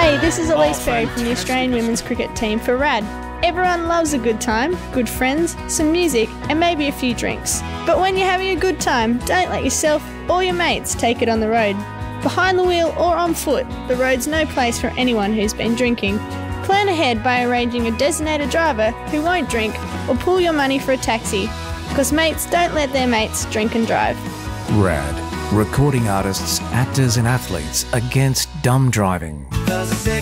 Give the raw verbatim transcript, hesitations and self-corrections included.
Hey, this is Elise Perry from the Australian women's cricket team for RAD. Everyone loves a good time, good friends, some music and maybe a few drinks. But when you're having a good time, don't let yourself or your mates take it on the road. Behind the wheel or on foot, the road's no place for anyone who's been drinking. Plan ahead by arranging a designated driver who won't drink or pool your money for a taxi, because mates don't let their mates drink and drive. RAD, recording artists, actors and athletes against dumb driving.